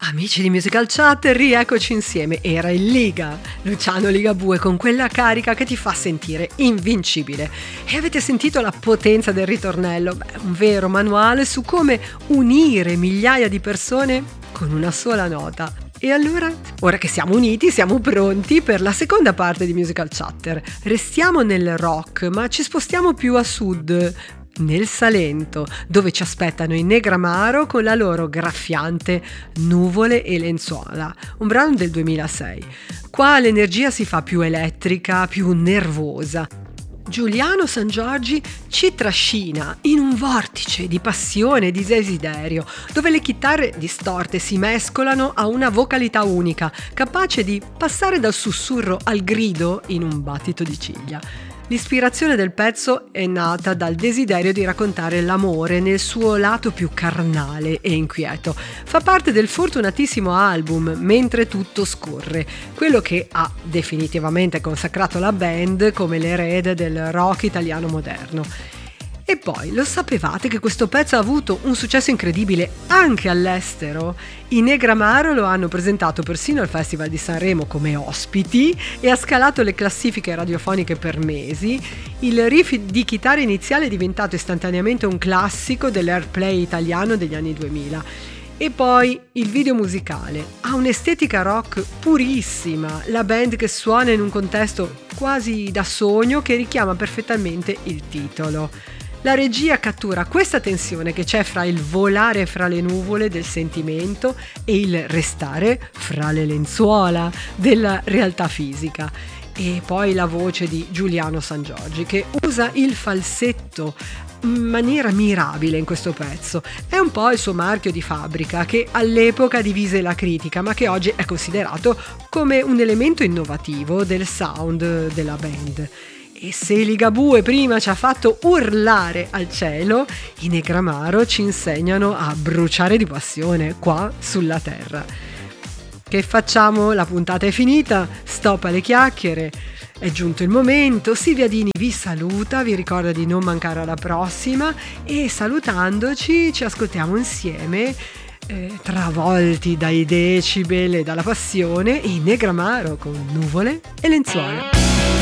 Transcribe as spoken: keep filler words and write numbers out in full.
Amici di Musical Chat, rieccoci insieme. Era il Liga, Luciano Ligabue, con quella carica che ti fa sentire invincibile. E avete sentito la potenza del ritornello? Beh, un vero manuale su come unire migliaia di persone con una sola nota. E allora, ora che siamo uniti, siamo pronti per la seconda parte di Musical Chatter. Restiamo nel rock, ma ci spostiamo più a sud, nel Salento, dove ci aspettano i Negramaro con la loro graffiante Nuvole e lenzuola, un brano del duemilasei. Qua l'energia si fa più elettrica, più nervosa. Giuliano Sangiorgi ci trascina in un vortice di passione e di desiderio, dove le chitarre distorte si mescolano a una vocalità unica, capace di passare dal sussurro al grido in un battito di ciglia. L'ispirazione del pezzo è nata dal desiderio di raccontare l'amore nel suo lato più carnale e inquieto. Fa parte del fortunatissimo album Mentre tutto scorre, quello che ha definitivamente consacrato la band come l'erede del rock italiano moderno. E poi, lo sapevate che questo pezzo ha avuto un successo incredibile anche all'estero? I Negramaro lo hanno presentato persino al Festival di Sanremo come ospiti e ha scalato le classifiche radiofoniche per mesi. Il riff di chitarra iniziale è diventato istantaneamente un classico dell'airplay italiano degli anni duemila. E poi il video musicale ha un'estetica rock purissima, la band che suona in un contesto quasi da sogno che richiama perfettamente il titolo. La regia cattura questa tensione che c'è fra il volare fra le nuvole del sentimento e il restare fra le lenzuola della realtà fisica. E poi la voce di Giuliano Sangiorgi che usa il falsetto in maniera mirabile in questo pezzo. È un po' il suo marchio di fabbrica che all'epoca divise la critica, ma che oggi è considerato come un elemento innovativo del sound della band. E se Ligabue prima ci ha fatto urlare al cielo, i Negramaro ci insegnano a bruciare di passione qua sulla terra. Che facciamo? La puntata è finita, stop alle chiacchiere, è giunto il momento. Silvia Dini vi saluta, vi ricorda di non mancare alla prossima e salutandoci ci ascoltiamo insieme, eh, travolti dai decibel e dalla passione, i Negramaro con Nuvole e lenzuola.